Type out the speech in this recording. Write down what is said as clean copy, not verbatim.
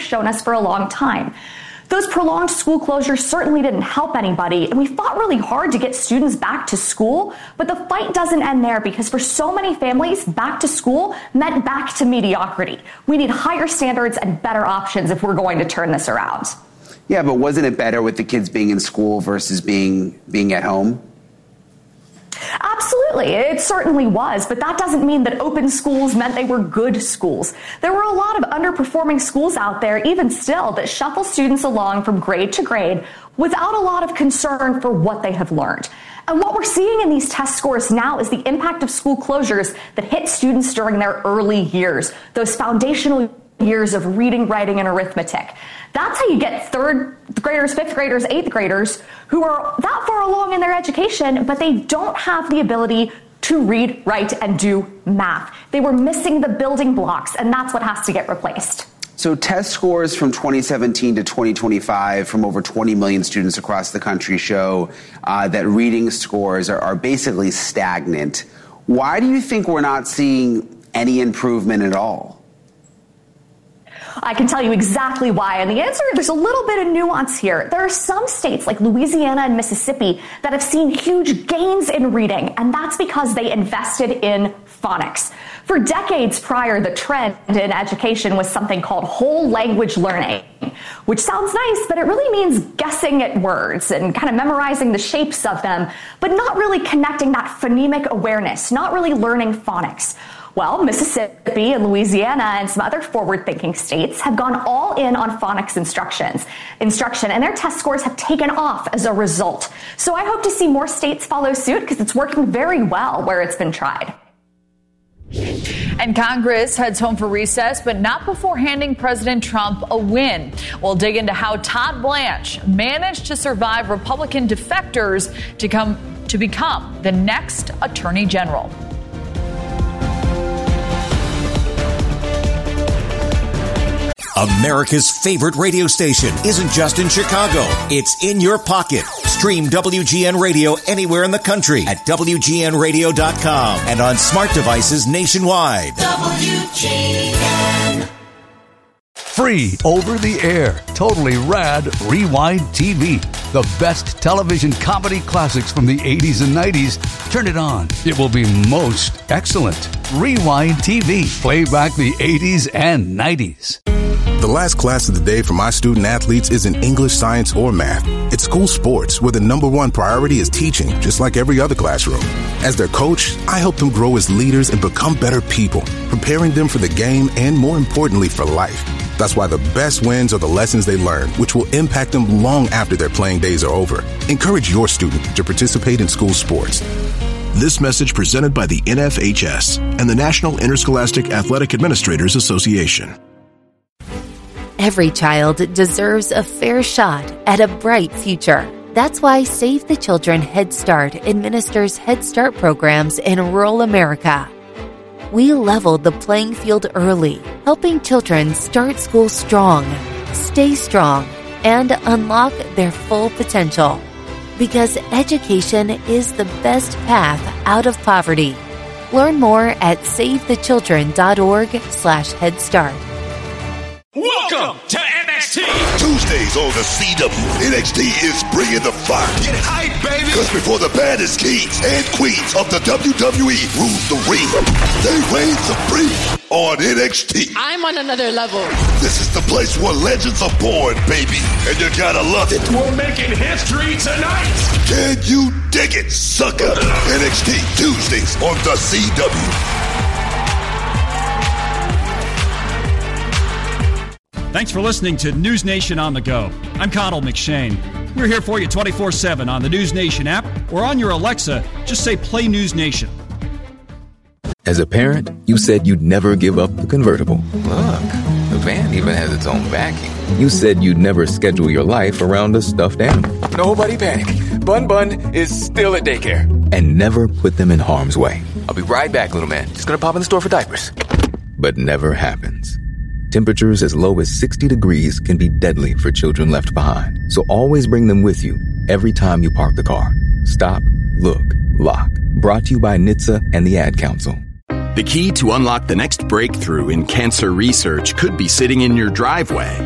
shown us for a long time. Those prolonged school closures certainly didn't help anybody, and we fought really hard to get students back to school, but the fight doesn't end there because for so many families, back to school meant back to mediocrity. We need higher standards and better options if we're going to turn this around. Yeah, but wasn't it better with the kids being in school versus being at home? Absolutely, it certainly was, but that doesn't mean that open schools meant they were good schools. There were a lot of underperforming schools out there, even still, that shuffle students along from grade to grade without a lot of concern for what they have learned. And what we're seeing in these test scores now is the impact of school closures that hit students during their early years, those foundational years of reading, writing, and arithmetic. That's how you get third graders, fifth graders, eighth graders who are that far along in their education, but they don't have the ability to read, write, and do math. They were missing the building blocks, and that's what has to get replaced. So test scores from 2017 to 2025 from over 20 million students across the country show that reading scores are basically stagnant. Why do you think we're not seeing any improvement at all? I can tell you exactly why, and the answer, there's a little bit of nuance here. There are some states like Louisiana and Mississippi that have seen huge gains in reading, and that's because they invested in phonics. For decades prior, the trend in education was something called whole language learning, which sounds nice, but it really means guessing at words and kind of memorizing the shapes of them, but not really connecting that phonemic awareness, not really learning phonics. Well, Mississippi and Louisiana and some other forward-thinking states have gone all in on phonics instruction, and their test scores have taken off as a result. So I hope to see more states follow suit because it's working very well where it's been tried. And Congress heads home for recess, but not before handing President Trump a win. We'll dig into how Todd Blanche managed to survive Republican defectors to become the next Attorney General. America's favorite radio station isn't just in Chicago. It's in your pocket. Stream WGN Radio anywhere in the country at WGNradio.com and on smart devices nationwide. WGN. Free over the air. Totally rad Rewind TV. The best television comedy classics from the 80s and 90s. Turn it on. It will be most excellent. Rewind TV. Play back the 80s and 90s. The last class of the day for my student athletes isn't English, science, or math. It's school sports, where the number one priority is teaching, just like every other classroom. As their coach, I help them grow as leaders and become better people, preparing them for the game and, more importantly, for life. That's why the best wins are the lessons they learn, which will impact them long after their playing days are over. Encourage your student to participate in school sports. This message presented by the NFHS and the National Interscholastic Athletic Administrators Association. Every child deserves a fair shot at a bright future. That's why Save the Children Head Start administers Head Start programs in rural America. We leveled the playing field early, helping children start school strong, stay strong, and unlock their full potential. Because education is the best path out of poverty. Learn more at savethechildren.org/Head Start. Welcome to NXT! Tuesdays on the CW, NXT is bringing the fire. Get hype, baby! Because before the baddest kings and queens of the WWE rule the ring, they reign supreme on NXT. I'm on another level. This is the place where legends are born, baby, and you gotta love it. We're making history tonight! Can you dig it, sucker? NXT Tuesdays on the CW. Thanks for listening to News Nation on the Go. I'm Connell McShane. We're here for you 24/7 on the News Nation app or on your Alexa. Just say Play News Nation. As a parent, you said you'd never give up the convertible. Look, the van even has its own backing. You said you'd never schedule your life around a stuffed animal. Nobody panic. Bun is still at daycare. And never put them in harm's way. I'll be right back, little man. Just gonna pop in the store for diapers. But never happens. Temperatures as low as 60 degrees can be deadly for children left behind. So always bring them with you every time you park the car. Stop, look, lock. Brought to you by NHTSA and the Ad Council. The key to unlock the next breakthrough in cancer research could be sitting in your driveway.